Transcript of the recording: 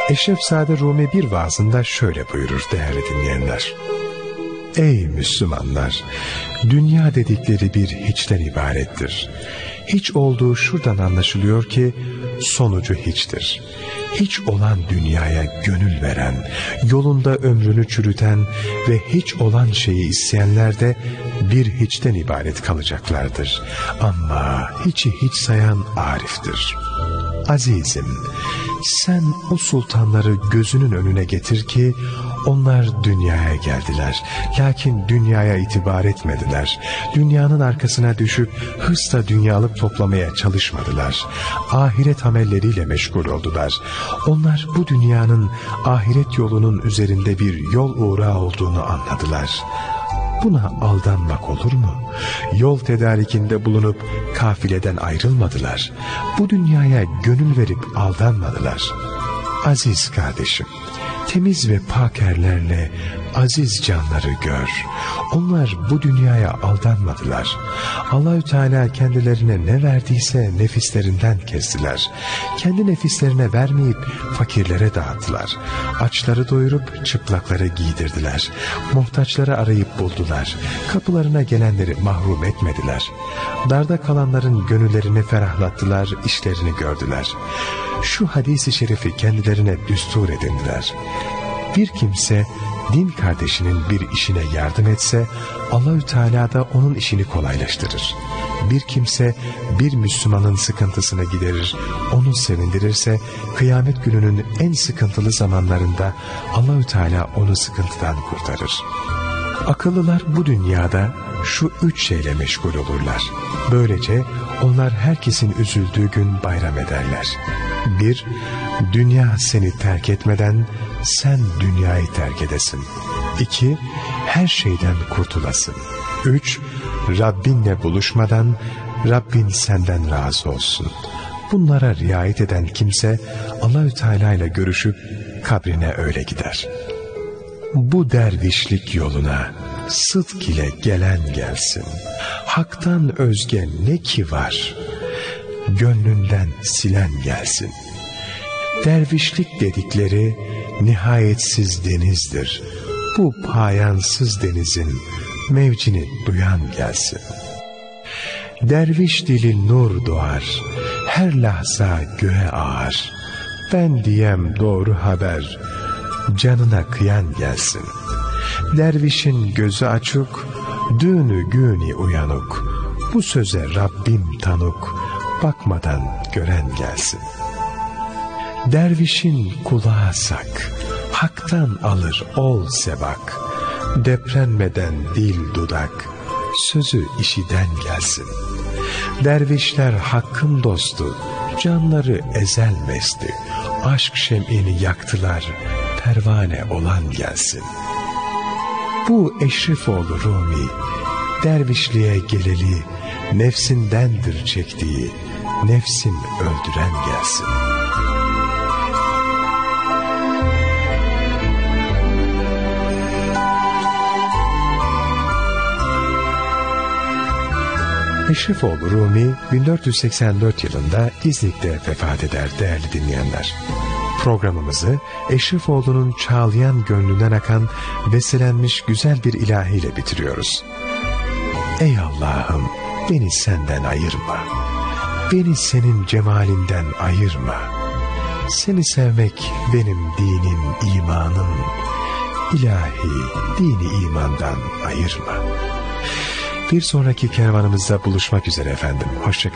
Eşref Sade Rumi bir vaazında şöyle buyurur değerli dinleyenler. Ey Müslümanlar! Dünya dedikleri bir hiçten ibarettir. Hiç olduğu şuradan anlaşılıyor ki sonucu hiçtir. Hiç olan dünyaya gönül veren, yolunda ömrünü çürüten ve hiç olan şeyi isteyenler de bir hiçten ibaret kalacaklardır. Ama hiçi hiç sayan Arif'tir. Azizim, sen o sultanları gözünün önüne getir ki onlar dünyaya geldiler. Lakin dünyaya itibar etmediler. Dünyanın arkasına düşüp hırsla dünyalık toplamaya çalışmadılar. Ahiret amelleriyle meşgul oldular. Onlar bu dünyanın ahiret yolunun üzerinde bir yol uğrağı olduğunu anladılar. Buna aldanmak olur mu? Yol tedarikinde bulunup kafileden ayrılmadılar. Bu dünyaya gönül verip aldanmadılar. Aziz kardeşim, temiz ve pak erlerle aziz canları gör. Onlar bu dünyaya aldanmadılar. Allahü Teala kendilerine ne verdiyse nefislerinden kestiler. Kendi nefislerine vermeyip fakirlere dağıttılar. Açları doyurup çıplakları giydirdiler. Muhtaçları arayıp buldular. Kapılarına gelenleri mahrum etmediler. Darda kalanların gönüllerini ferahlattılar, işlerini gördüler. Şu hadis-i şerifi kendilerine düstur edindiler. Bir kimse din kardeşinin bir işine yardım etse Allahü Teala da onun işini kolaylaştırır. Bir kimse bir Müslümanın sıkıntısını giderir, onu sevindirirse kıyamet gününün en sıkıntılı zamanlarında Allahü Teala onu sıkıntıdan kurtarır. Akıllılar bu dünyada şu 3 şeyle meşgul olurlar. Böylece onlar herkesin üzüldüğü gün bayram ederler. 1. Dünya seni terk etmeden sen dünyayı terk edesin. 2. Her şeyden kurtulasın. 3. Rabbinle buluşmadan Rabbin senden razı olsun. Bunlara riayet eden kimse Allahü Teala ile görüşüp kabrine öyle gider. Bu dervişlik yoluna sıdk ile gelen gelsin. Hak'tan özge ne ki var? Gönlünden silen gelsin. Dervişlik dedikleri nihayetsiz denizdir. Bu payansız denizin mevcini duyan gelsin. Derviş dili nur doğar, her lahza göğe ağar. Ben diyem doğru haber, canına kıyan gelsin. Dervişin gözü açık, dünü güni uyanık. Bu söze Rabbim tanık, bakmadan gören gelsin. Dervişin kulağı sak, haktan alır ol sebak. Deprenmeden dil dudak, sözü işiden gelsin. Dervişler hakkın dostu, canları ezel mesti. Aşk şem'ini yaktılar, pervane olan gelsin. Bu Eşrefoğlu Rumi, dervişliğe geleli, nefsindendir çektiği, nefsin öldüren gelsin. Eşrefoğlu Rumi 1484 yılında İznik'te vefat eder değerli dinleyenler. Programımızı Eşrefoğlu'nun çağlayan gönlünden akan bestelenmiş güzel bir ilahiyle bitiriyoruz. Ey Allah'ım, beni senden ayırma. Beni senin cemalinden ayırma. Seni sevmek benim dinim, imanım. İlahi, dini imandan ayırma. Bir sonraki kervanımızda buluşmak üzere efendim. Hoşça kalın.